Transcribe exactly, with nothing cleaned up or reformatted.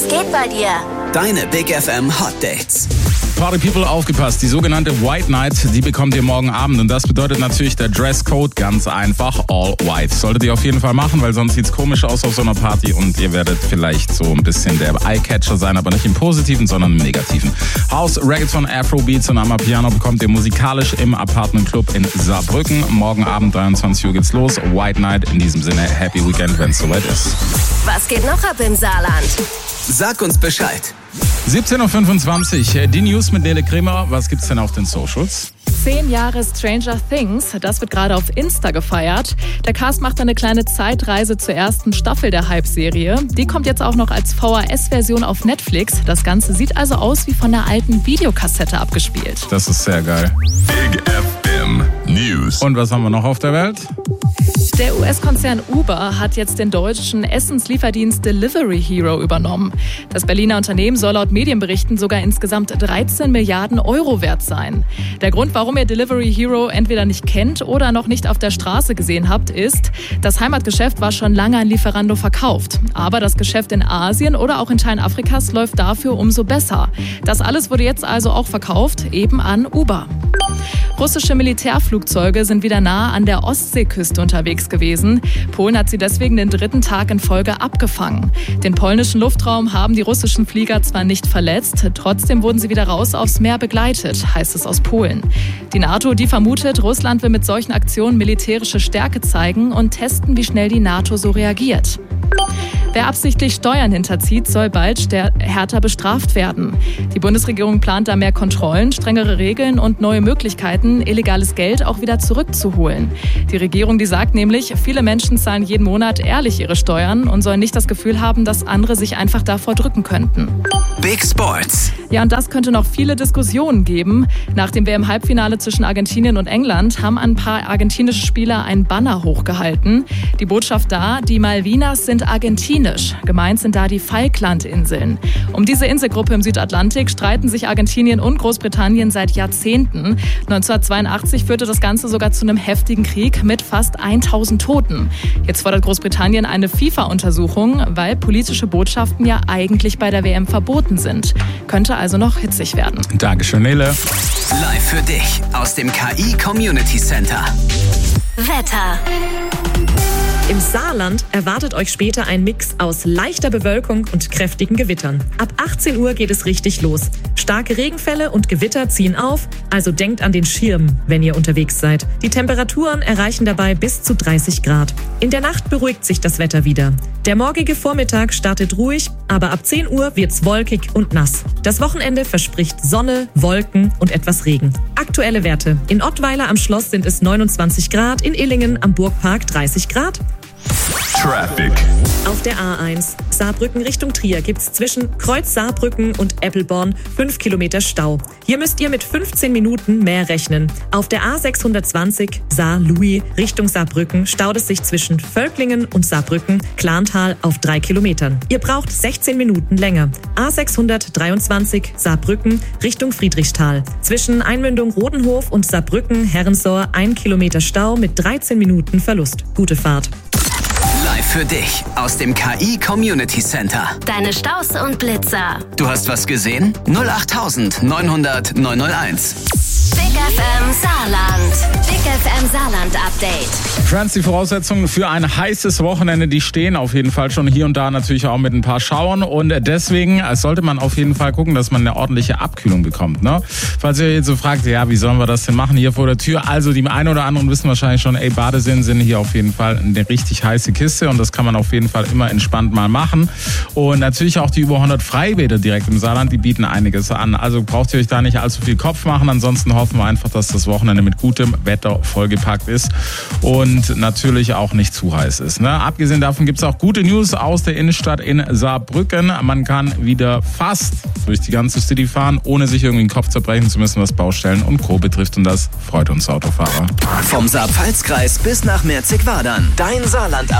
Was geht bei dir? Deine Big F M Hot Dates. Party People, aufgepasst. Die sogenannte White Night, die bekommt ihr morgen Abend. Und das bedeutet natürlich der Dresscode ganz einfach all white. Solltet ihr auf jeden Fall machen, weil sonst sieht's komisch aus auf so einer Party. Und ihr werdet vielleicht so ein bisschen der Eyecatcher sein, aber nicht im Positiven, sondern im Negativen. House, Reggaeton, Afrobeats und Amapiano bekommt ihr musikalisch im Apartment Club in Saarbrücken. Morgen Abend dreiundzwanzig Uhr geht's los. White Night. In diesem Sinne, Happy Weekend, wenn es soweit ist. Was geht noch ab im Saarland? Sag uns Bescheid. siebzehn Uhr fünfundzwanzig, die News mit Nele Kremer. Was gibt's denn auf den Socials? Zehn Jahre Stranger Things, das wird gerade auf Insta gefeiert. Der Cast macht eine kleine Zeitreise zur ersten Staffel der Hype-Serie. Die kommt jetzt auch noch als V H S-Version auf Netflix. Das Ganze sieht also aus wie von der alten Videokassette abgespielt. Das ist sehr geil. Big F M News. Und was haben wir noch auf der Welt? Der U S-Konzern Uber hat jetzt den deutschen Essenslieferdienst Delivery Hero übernommen. Das Berliner Unternehmen soll laut Medienberichten sogar insgesamt dreizehn Milliarden Euro wert sein. Der Grund, warum ihr Delivery Hero entweder nicht kennt oder noch nicht auf der Straße gesehen habt, ist, das Heimatgeschäft war schon lange an Lieferando verkauft. Aber das Geschäft in Asien oder auch in Teilen Afrikas läuft dafür umso besser. Das alles wurde jetzt also auch verkauft, eben an Uber. Russische Militärflugzeuge sind wieder nah an der Ostseeküste unterwegs gewesen. Polen hat sie deswegen den dritten Tag in Folge abgefangen. Den polnischen Luftraum haben die russischen Flieger zwar nicht verletzt, trotzdem wurden sie wieder raus aufs Meer begleitet, heißt es aus Polen. Die NATO, die vermutet, Russland will mit solchen Aktionen militärische Stärke zeigen und testen, wie schnell die NATO so reagiert. Wer absichtlich Steuern hinterzieht, soll bald härter bestraft werden. Die Bundesregierung plant da mehr Kontrollen, strengere Regeln und neue Möglichkeiten, illegales Geld auch wieder zurückzuholen. Die Regierung, die sagt nämlich, viele Menschen zahlen jeden Monat ehrlich ihre Steuern und sollen nicht das Gefühl haben, dass andere sich einfach davor drücken könnten. Big Sports. Ja, und das könnte noch viele Diskussionen geben. Nach dem W M-Halbfinale zwischen Argentinien und England haben ein paar argentinische Spieler ein Banner hochgehalten. Die Botschaft da, die Malvinas sind argentinisch. Gemeint sind da die Falklandinseln. Um diese Inselgruppe im Südatlantik streiten sich Argentinien und Großbritannien seit Jahrzehnten. neunzehnhundertzweiundachtzig führte das Ganze sogar zu einem heftigen Krieg mit fast tausend Toten. Jetzt fordert Großbritannien eine FIFA-Untersuchung, weil politische Botschaften ja eigentlich bei der W M verboten sind. Könnte also noch hitzig werden. Dankeschön, Nele. Live für dich aus dem K I Community Center. Wetter. Im Saarland erwartet euch später ein Mix aus leichter Bewölkung und kräftigen Gewittern. Ab achtzehn Uhr geht es richtig los. Starke Regenfälle und Gewitter ziehen auf, also denkt an den Schirm, wenn ihr unterwegs seid. Die Temperaturen erreichen dabei bis zu dreißig Grad. In der Nacht beruhigt sich das Wetter wieder. Der morgige Vormittag startet ruhig, aber ab zehn Uhr wird's wolkig und nass. Das Wochenende verspricht Sonne, Wolken und etwas Regen. Aktuelle Werte. In Ottweiler am Schloss sind es neunundzwanzig Grad, in Illingen am Burgpark dreißig Grad. Traffic. Auf der A eins Saarbrücken Richtung Trier gibt's zwischen Kreuz Saarbrücken und Eppelborn fünf Kilometer Stau. Hier müsst ihr mit fünfzehn Minuten mehr rechnen. Auf der A sechshundertzwanzig Saar-Louis Richtung Saarbrücken staut es sich zwischen Völklingen und Saarbrücken Klantal auf drei Kilometern. Ihr braucht sechzehn Minuten länger. A sechshundertdreiundzwanzig Saarbrücken Richtung Friedrichsthal. Zwischen Einmündung Rodenhof und Saarbrücken Herrensohr ein Kilometer Stau mit dreizehn Minuten Verlust. Gute Fahrt. Live für dich aus dem K I Community Center. Deine Staus und Blitzer. Du hast was gesehen? null acht neunhundert neunhunderteins. Big F M Saarland. Big F M Saarland Update. Friends, die Voraussetzungen für ein heißes Wochenende, die stehen auf jeden Fall schon hier und da natürlich auch mit ein paar Schauern. Und deswegen sollte man auf jeden Fall gucken, dass man eine ordentliche Abkühlung bekommt. Ne? Falls ihr jetzt so fragt, ja, wie sollen wir das denn machen hier vor der Tür? Also die einen oder anderen wissen wahrscheinlich schon, ey, Badeseen sind hier auf jeden Fall eine richtig heiße Kiste. Und das kann man auf jeden Fall immer entspannt mal machen. Und natürlich auch die über hundert Freibäder direkt im Saarland, die bieten einiges an. Also braucht ihr euch da nicht allzu viel Kopf machen. Ansonsten hoffen wir einfach, dass das Wochenende mit gutem Wetter vollgepackt ist und natürlich auch nicht zu heiß ist. Ne? Abgesehen davon gibt es auch gute News aus der Innenstadt in Saarbrücken. Man kann wieder fast durch die ganze City fahren, ohne sich irgendwie den Kopf zerbrechen zu müssen, was Baustellen und Co. betrifft. Und das freut uns Autofahrer. Vom Saar-Pfalz-Kreis bis nach Merzig-Wadern. Dein Saarland